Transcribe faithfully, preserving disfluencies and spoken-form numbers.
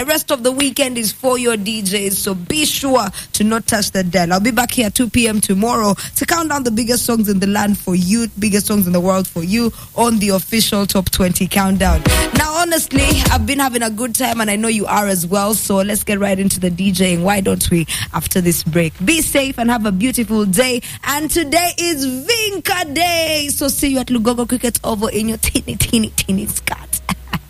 The rest of the weekend is for your D Js, so be sure to not touch the dial. I'll be back here at two p.m. tomorrow to count down the biggest songs in the land for you, biggest songs in the world for you on the official Top twenty Countdown. Now, honestly, I've been having a good time and I know you are as well, so let's get right into the DJing. Why don't we after this break? Be safe and have a beautiful day. And today is Vinca Day, so see you at Lugogo Cricket over in your teeny, teeny, teeny sky.